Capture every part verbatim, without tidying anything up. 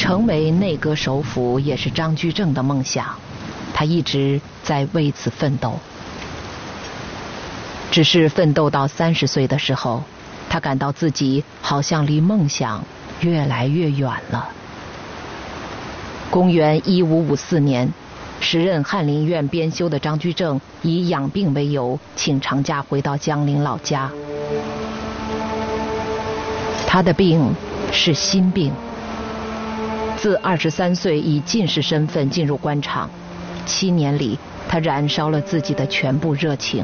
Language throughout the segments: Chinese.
成为内阁首辅也是张居正的梦想，他一直在为此奋斗。只是奋斗到三十岁的时候，他感到自己好像离梦想越来越远了。公元一五五四年，时任翰林院编修的张居正以养病为由，请长假回到江陵老家。他的病是心病。自二十三岁以进士身份进入官场，七年里他燃烧了自己的全部热情。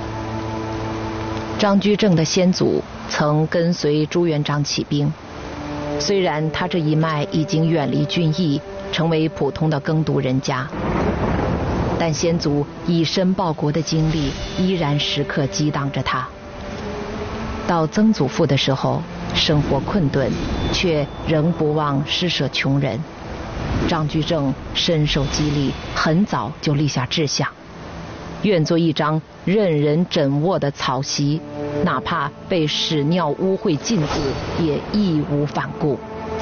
张居正的先祖曾跟随朱元璋起兵，虽然他这一脉已经远离军役，成为普通的耕读人家，但先祖以身报国的经历依然时刻激荡着他。到曾祖父的时候，生活困顿，却仍不忘施舍穷人。张居正深受激励，很早就立下志向，愿做一张任人枕卧的草席，哪怕被屎尿污秽浸渍，也义无反顾。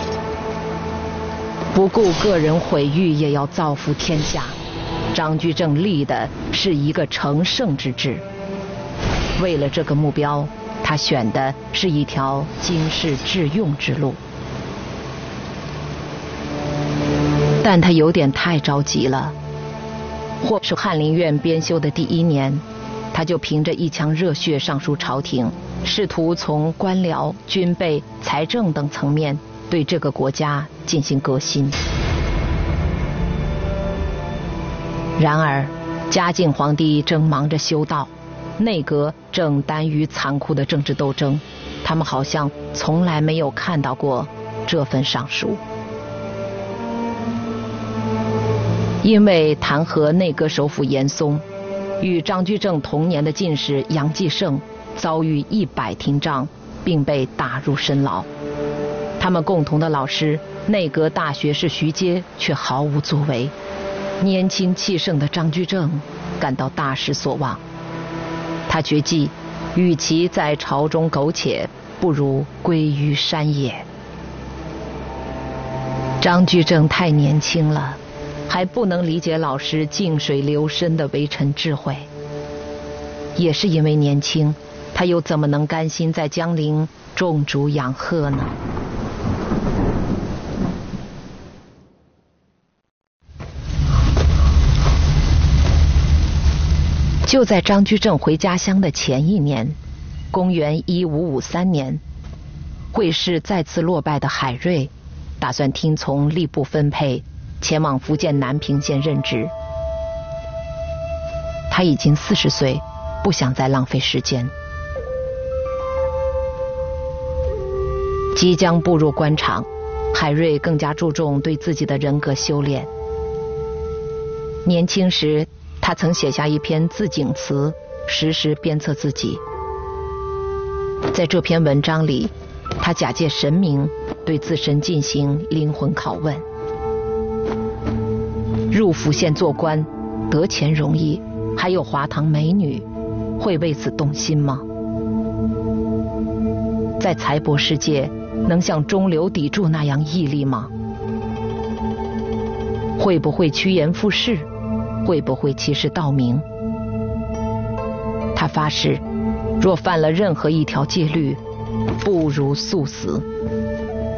不顾个人毁誉，也要造福天下。张居正立的是一个成圣之志。为了这个目标，他选的是一条经世致用之路。但他有点太着急了。或是翰林院编修的第一年，他就凭着一腔热血上书朝廷，试图从官僚、军备、财政等层面对这个国家进行革新。然而，嘉靖皇帝正忙着修道，内阁正耽于残酷的政治斗争，他们好像从来没有看到过这份上书。因为弹劾内阁首辅严嵩，与张居正同年的进士杨继盛遭遇一百廷杖，并被打入深牢。他们共同的老师内阁大学士徐阶却毫无作为。年轻气盛的张居正感到大失所望，他决计，与其在朝中苟且，不如归于山野。张居正太年轻了，还不能理解老师静水流深的为臣智慧。也是因为年轻，他又怎么能甘心在江陵种竹养鹤呢？就在张居正回家乡的前一年，公元一五五三年，会试再次落败的海瑞，打算听从吏部分配，前往福建南平县任职。他已经四十岁，不想再浪费时间。即将步入官场，海瑞更加注重对自己的人格修炼。年轻时，他曾写下一篇自警词，时时鞭策自己。在这篇文章里，他假借神明对自身进行灵魂拷问：入府县做官，得钱容易，还有华堂美女，会为此动心吗？在财帛世界，能像中流砥柱那样屹立吗？会不会趋炎附势？会不会欺世盗名？他发誓，若犯了任何一条戒律，不如速死。